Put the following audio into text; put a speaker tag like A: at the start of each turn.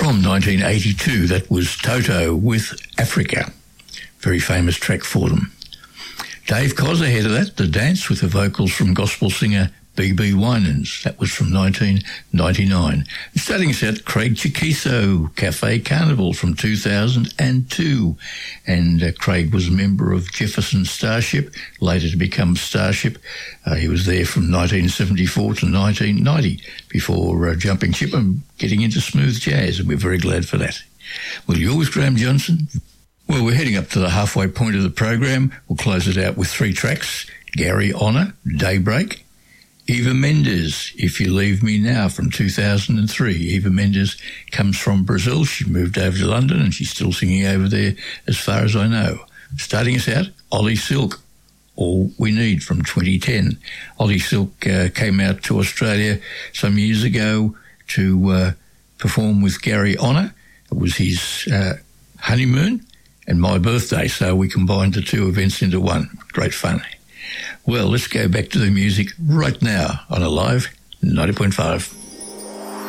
A: From 1982, that was Toto with Africa. Very famous track for them. Dave Koz ahead of that, The Dance, with the vocals from gospel singer B.B. Winans. That was from 1999. And starting us out, Craig Chiquiso, Cafe Carnival from 2002. And Craig was a member of Jefferson Starship, later to become Starship. He was there from 1974 to 1990 before jumping ship and getting into smooth jazz, and we're very glad for that. Well, yours, Graham Johnson? Well, we're heading up to the halfway point of the program. We'll close it out with 3 tracks. Gary Honor, Daybreak. Eva Mendes, If You Leave Me Now, from 2003. Eva Mendes comes from Brazil. She moved over to London and she's still singing over there as far as I know. Starting us out, Ollie Silk, All We Need, from 2010. Ollie Silk came out to Australia some years ago to perform with Gary Honor. It was his honeymoon and my birthday, so we combined the 2 events into one. Great fun. Well, let's go back to the music right now on Alive 90.5.